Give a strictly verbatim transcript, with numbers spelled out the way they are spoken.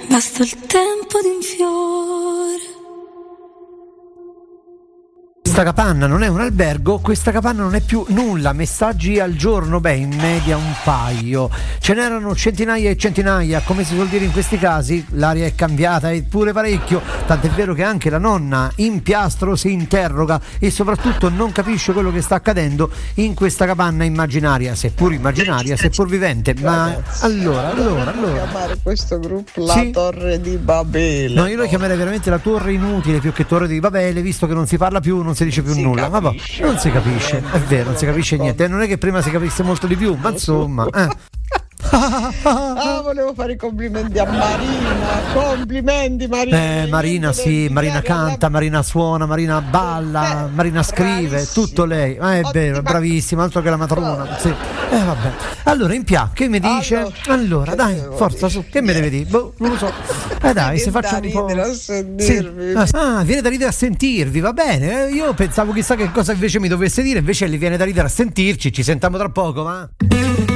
basta il tempo di un fiore. Questa capanna non è un albergo, questa capanna non è più nulla, messaggi al giorno, beh in media un paio, ce n'erano centinaia e centinaia, come si suol dire in questi casi, l'aria è cambiata e pure parecchio, tant'è vero che anche la nonna in piastro si interroga e soprattutto non capisce quello che sta accadendo in questa capanna immaginaria, seppur immaginaria, seppur vivente, ma Ragazzi, allora, allora, allora chiamare questo gruppo la sì? Torre di Babele. No, io lo chiamerei veramente la torre inutile più che torre di Babele, visto che non si parla più, non si dice più Si nulla. Ma boh, capisce. non si capisce, è vero, non si capisce niente. Non è che prima si capisse molto di più, ma insomma. Eh. Ah, volevo fare i complimenti a Marina. Complimenti Marina. Eh, Marina sì, Marina canta, Marina suona, Marina balla, Marina scrive, tutto lei. Ah, è vero, è bravissima, altro che la matrona. Sì. Eh vabbè. Allora, in Pia, che mi dice? Allora, Allora, che dai, devo forza dire? su, che mi deve dire? Boh, non lo so. Eh dai, se Viene faccio da un po'. ridere a sentirvi. Sì. Ah, viene da ridere a sentirvi, va bene. Eh, Io pensavo chissà che cosa invece mi dovesse dire, invece gli viene da ridere a sentirci, ci sentiamo tra poco, ma.